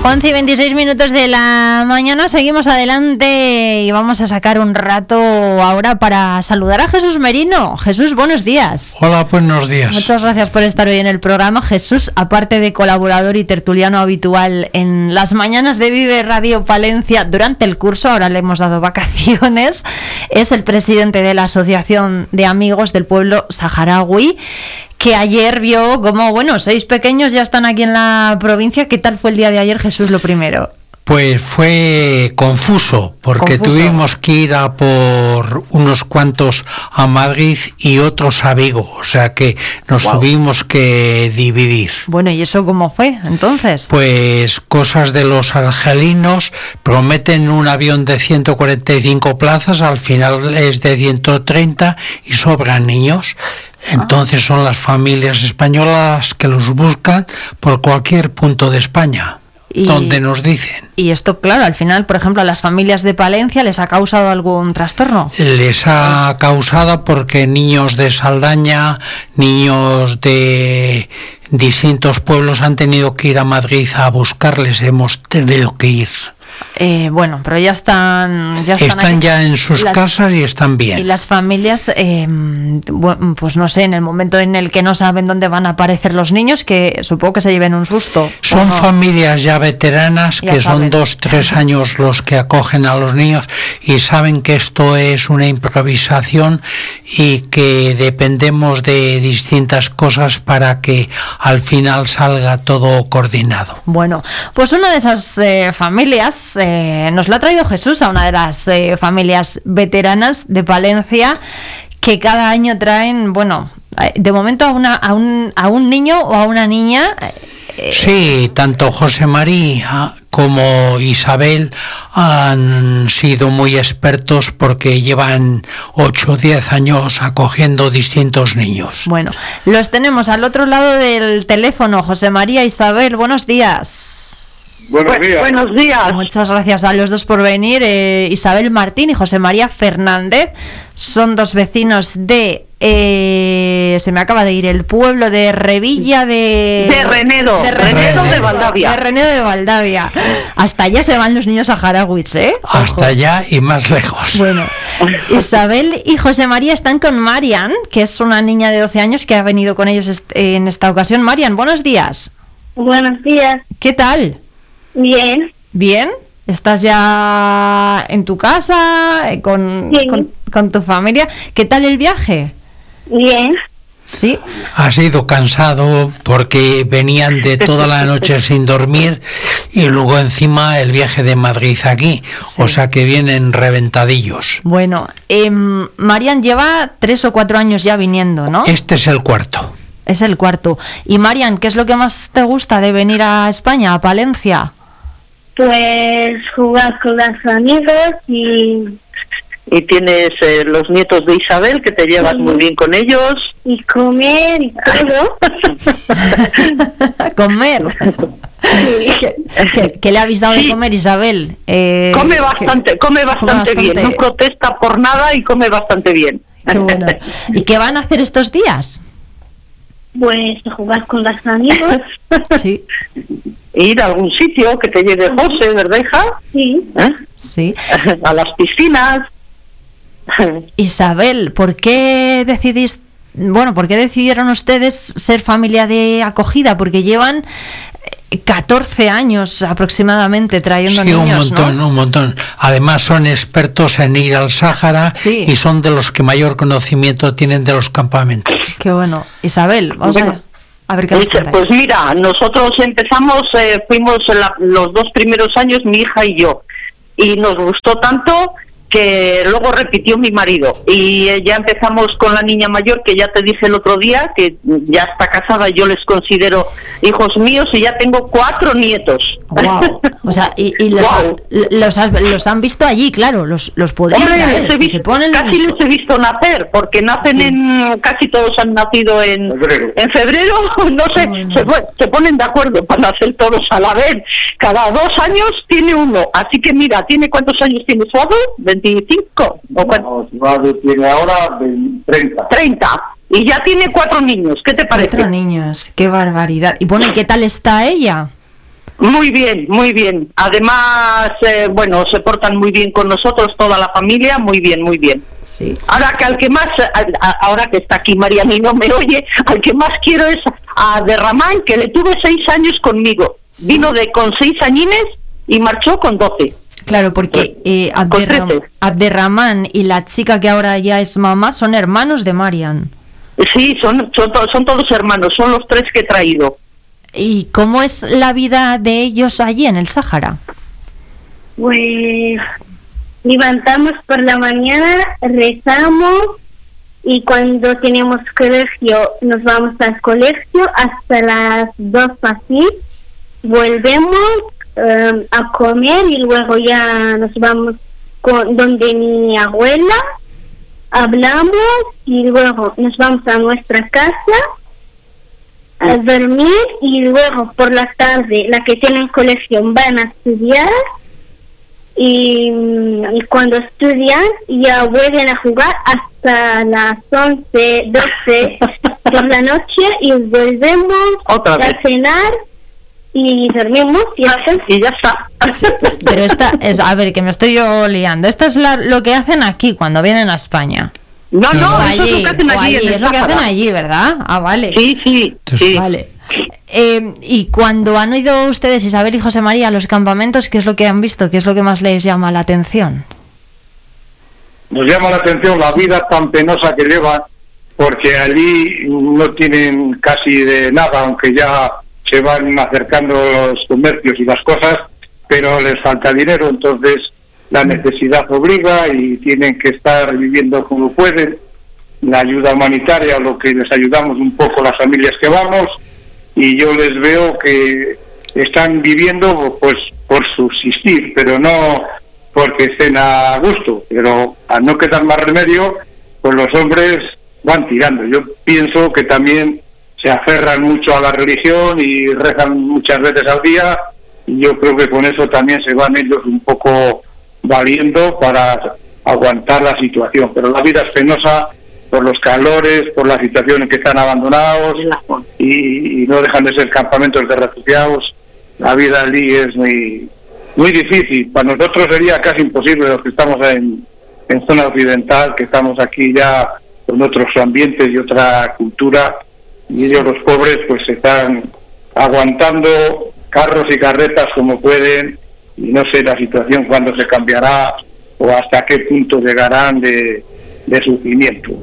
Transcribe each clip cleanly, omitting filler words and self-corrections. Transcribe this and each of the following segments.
11:26 de la mañana, seguimos adelante y vamos a sacar un rato ahora para saludar a Jesús Merino. Jesús, buenos días. Hola, buenos días. Muchas gracias por estar hoy en el programa. Jesús, aparte de colaborador y tertuliano habitual en las mañanas de Vive Radio Palencia durante el curso, ahora le hemos dado vacaciones, es el presidente de la Asociación de Amigos del Pueblo Saharaui, que ayer vio como, 6 pequeños ya están aquí en la provincia. ¿Qué tal fue el día de ayer, Jesús, lo primero? Pues fue confuso, porque tuvimos que ir a por unos cuantos a Madrid y otros a Vigo, o sea que nos tuvimos que dividir. Bueno, ¿y eso cómo fue entonces? Pues cosas de los argelinos, prometen un avión de 145 plazas, al final es de 130 y sobran niños. Entonces son las familias españolas que los buscan por cualquier punto de España, donde nos dicen. Y esto, claro, al final, por ejemplo, a las familias de Palencia les ha causado algún trastorno. Les ha causado porque niños de Saldaña, niños de distintos pueblos han tenido que ir a Madrid a buscarles, hemos tenido que ir. Pero ya están ya en sus casas y están bien. Y las familias, pues no sé, en el momento en el que no saben dónde van a aparecer los niños, que supongo que se lleven un susto. Son familias ya veteranas, que son 2-3 años los que acogen a los niños y saben que esto es una improvisación y que dependemos de distintas cosas para que al final salga todo coordinado. Bueno, pues una de esas familias nos la ha traído Jesús, a una de las familias veteranas de Palencia, que cada año traen, de momento a un niño o a una niña. Sí, tanto José María como Isabel han sido muy expertos porque llevan 8 o 10 años acogiendo distintos niños. Bueno, los tenemos al otro lado del teléfono. José María, Isabel, buenos días. Buenos días. Muchas gracias a los dos por venir. Isabel Martín y José María Fernández son dos vecinos de se me acaba de ir el pueblo de Revilla de Renedo de Valdavia. De Renedo de Valdavia. Hasta allá se van los niños saharauis, hasta allá y más lejos. Bueno, Isabel y José María están con Marian, que es una niña de 12 años que ha venido con ellos en esta ocasión. Marian, buenos días. Buenos días. ¿Qué tal? Bien. ¿Bien? ¿Estás ya en tu casa, con tu familia? ¿Qué tal el viaje? Bien. Sí. Ha sido cansado porque venían de toda la noche sin dormir y luego encima el viaje de Madrid aquí, o sea que vienen reventadillos. Bueno, Marian lleva 3 o 4 años ya viniendo, ¿no? Este es el cuarto. Es el cuarto. Y Marian, ¿qué es lo que más te gusta de venir a España, a Palencia? Pues jugar con los amigos y tienes los nietos de Isabel, que te llevas muy bien con ellos. Y comer y todo. Comer. ¿Qué le habéis dado de comer, Isabel? Come bastante bien. No protesta por nada y come bastante bien. Qué bueno. ¿Y qué van a hacer estos días? Pues jugar con los amigos. Sí. Ir a algún sitio que te lleve José, ¿verdad, hija? Sí. Sí. A las piscinas. Isabel, ¿por qué decidieron ustedes ser familia de acogida? Porque llevan 14 años aproximadamente trayendo niños, un montón. Además son expertos en ir al Sáhara y son de los que mayor conocimiento tienen de los campamentos. Qué bueno. Isabel, vamos a ver qué nos cuentas. Pues mira, nosotros empezamos, fuimos los 2 primeros años, mi hija y yo, y nos gustó tanto que luego repitió mi marido y ya empezamos con la niña mayor, que ya te dije el otro día que ya está casada, yo les considero hijos míos y ya tengo 4 nietos. Wow. O sea, y los han visto allí, claro, los podrían traer, casi les he visto nacer, porque nacen casi todos han nacido en febrero, no sé, se ponen de acuerdo para nacer todos a la vez, cada 2 años tiene uno, así que mira, ¿cuántos años tiene Suado? 25 o cuánto? No, tiene ahora 30. Y ya tiene 4 niños, ¿qué te parece? 4 niños, qué barbaridad. Y bueno, ¿y qué tal está ella? Muy bien, muy bien. Además, bueno, se portan muy bien con nosotros, toda la familia, muy bien, muy bien. Sí. Ahora que al que más, ahora que está aquí Mariana y no me oye, al que más quiero es a Derramán, que le tuve 6 años conmigo. Sí. Vino con 6 añines y marchó con 12. Claro, porque Abderramán y la chica que ahora ya es mamá son hermanos de Marian. Sí, son todos hermanos, son los 3 que he traído. ¿Y cómo es la vida de ellos allí en el Sáhara? Pues levantamos por la mañana, rezamos y cuando tenemos colegio nos vamos al colegio hasta las 2 así, volvemos a comer y luego ya nos vamos donde mi abuela, hablamos y luego nos vamos a nuestra casa a dormir y luego por la tarde la que tiene el colegio van a estudiar y cuando estudian ya vuelven a jugar hasta las 11, 12 por la noche y volvemos Otra vez a cenar y dormimos y ya está. Pero esta es, a ver, que me estoy yo liando. Esta es lo que hacen aquí cuando vienen a España. No, O eso allí, es lo que hacen o allí. allí, En el es lo que hacen Sáhara. allí, ¿verdad? Ah, vale. Sí. Vale. Y cuando han ido ustedes, Isabel y José María, a los campamentos, ¿qué es lo que han visto? ¿Qué es lo que más les llama la atención? Nos llama la atención la vida tan penosa que llevan, porque allí no tienen casi de nada, aunque ya se van acercando los comercios y las cosas, pero les falta dinero, entonces la necesidad obliga y tienen que estar viviendo como pueden. La ayuda humanitaria, lo que les ayudamos un poco las familias que vamos, y yo les veo que están viviendo pues por subsistir, pero no porque estén a gusto, pero al no quedar más remedio, pues los hombres van tirando. Yo pienso que también se aferran mucho a la religión y rezan muchas veces al día, y yo creo que con eso también se van ellos un poco valiendo para aguantar la situación, pero la vida es penosa por los calores, por la situación en que están abandonados y no dejan de ser campamentos de refugiados. La vida allí es muy difícil. Para nosotros sería casi imposible, los que estamos en zona occidental, que estamos aquí ya con otros ambientes y otra cultura, y ellos los pobres pues están aguantando carros y carretas como pueden, y no sé la situación cuándo se cambiará o hasta qué punto llegarán de sufrimiento.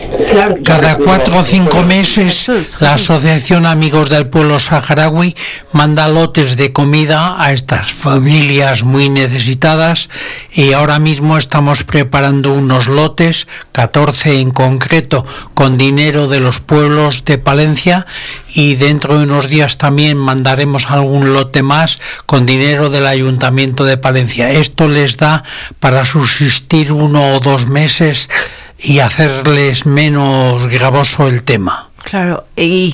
Cada 4 o 5 meses la Asociación Amigos del Pueblo Saharaui manda lotes de comida a estas familias muy necesitadas, y ahora mismo estamos preparando unos lotes, 14 en concreto, con dinero de los pueblos de Palencia, y dentro de unos días también mandaremos algún lote más con dinero del Ayuntamiento de Palencia. Esto les da para subsistir 1 o 2 meses y hacerles menos gravoso el tema. Claro, ¿y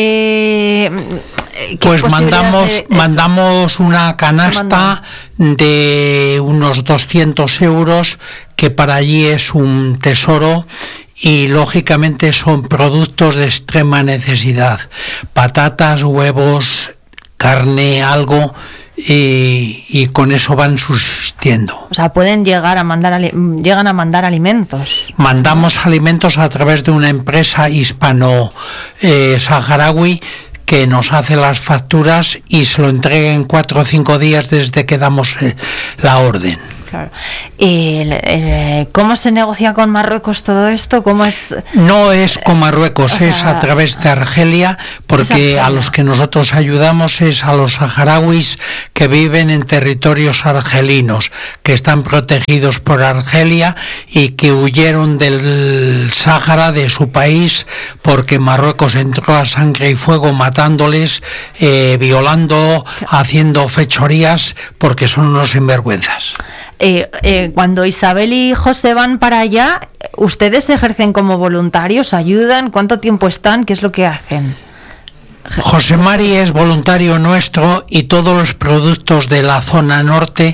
qué Pues posibilidades mandamos una canasta de unos 200 euros, que para allí es un tesoro, y lógicamente son productos de extrema necesidad: patatas, huevos, carne, algo, y con eso van subsistiendo. O sea, pueden llegar a llegan a mandar alimentos. Mandamos alimentos a través de una empresa hispano-saharaui que nos hace las facturas y se lo entrega en 4 o 5 días desde que damos la orden. Claro. ¿Cómo se negocia con Marruecos todo esto? ¿Cómo es? No es con Marruecos, O sea, es a través de Argelia, porque a los que nosotros ayudamos es a los saharauis que viven en territorios argelinos, que están protegidos por Argelia y que huyeron del Sáhara, de su país, porque Marruecos entró a sangre y fuego matándoles, violando, haciendo fechorías, porque son unos sinvergüenzas. Cuando Isabel y José van para allá, ¿ustedes ejercen como voluntarios? ¿Ayudan? ¿Cuánto tiempo están? ¿Qué es lo que hacen? José Mari es voluntario nuestro, y todos los productos de la zona norte,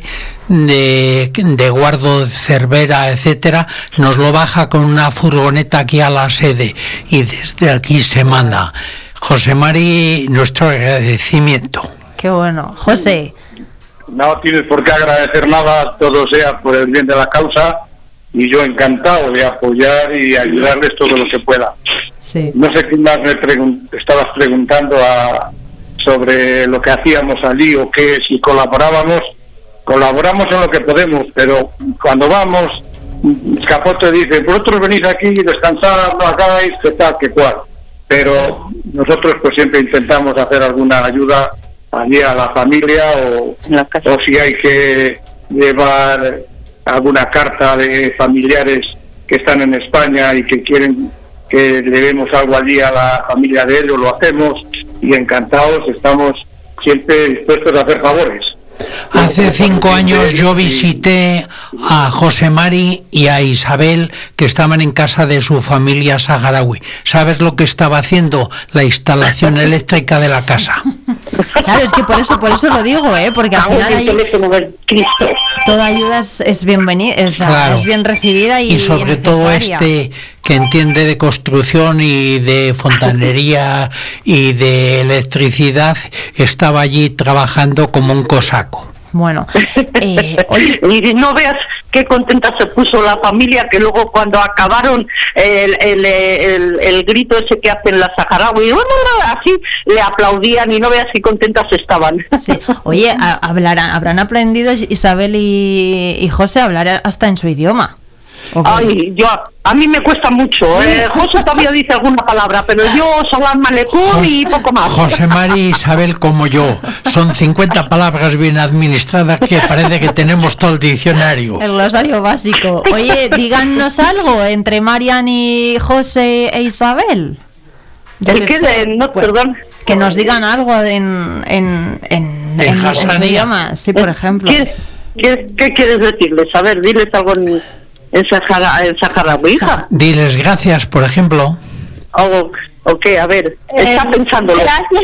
de Guardo, de Cervera, etcétera, nos lo baja con una furgoneta aquí a la sede, y desde aquí se manda. José Mari, nuestro agradecimiento. Qué bueno. José. No tienes por qué agradecer nada, todo sea por el bien de la causa, y yo encantado de apoyar y ayudarles todo lo que pueda. Sí. No sé qué más estabas preguntando sobre lo que hacíamos allí o qué, si colaboramos en lo que podemos, pero cuando vamos, Capote dice, vosotros venís aquí y descansar, no hagáis, que tal, que cual, pero nosotros pues siempre intentamos hacer alguna ayuda allí a la familia o si hay que llevar alguna carta de familiares que están en España y que quieren que le demos algo allí a la familia de ellos, lo hacemos y encantados, estamos siempre dispuestos a hacer favores. Hace 5 años yo visité a José Mari y a Isabel, que estaban en casa de su familia saharaui. ¿Sabes lo que estaba haciendo? La instalación eléctrica de la casa. Claro, es que por eso lo digo, porque al final toda ayuda es bienvenida, claro. Es bien recibida y sobre todo que entiende de construcción y de fontanería y de electricidad, estaba allí trabajando como un cosaco. Bueno, oye, y no veas qué contenta se puso la familia, que luego cuando acabaron el grito ese que hacen las saharaui, así le aplaudían y no veas qué contentas estaban. Sí. Oye, habrán aprendido Isabel y José a hablar hasta en su idioma. Okay. Ay, a mí me cuesta mucho. José todavía dice alguna palabra, pero yo salam aleikum y poco más. José Mari y Isabel, como yo, son 50 palabras bien administradas que parece que tenemos todo el diccionario. El glosario básico. Oye, díganos algo entre Marian y José e Isabel. Perdón. Que nos digan algo en su idioma, sí, por ejemplo. ¿Qué quieres decirles? A ver, diles algo en saharaui, hija. Diles gracias, por ejemplo. Ok, a ver, está pensándolo.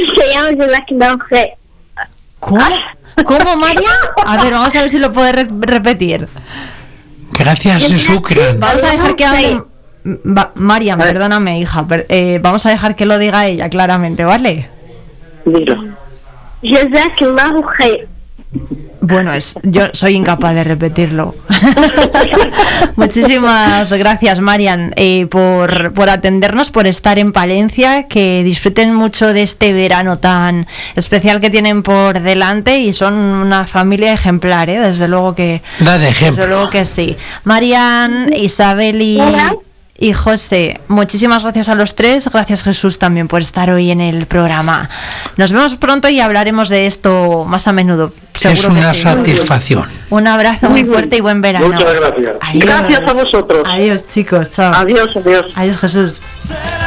¿Cómo, María? A ver, vamos a ver si lo puede repetir. Gracias, Shukran. Vamos a dejar que hable Mariam, perdóname, hija. Vamos a dejar que lo diga ella claramente, ¿vale? Dilo. Jazakallahu khair. Bueno, yo soy incapaz de repetirlo. Muchísimas gracias, Marian, por atendernos, por estar en Palencia. Que disfruten mucho de este verano tan especial que tienen por delante, y son una familia ejemplar, desde luego que. Da de ejemplo. Desde luego que sí. Marian, Isabel y José, muchísimas gracias a los tres. Gracias, Jesús, también por estar hoy en el programa. Nos vemos pronto y hablaremos de esto más a menudo. Es una satisfacción. Un abrazo muy fuerte y buen verano. Muchas gracias. Adiós. Gracias a vosotros. Adiós, chicos. Chao. Adiós. Adiós, Jesús.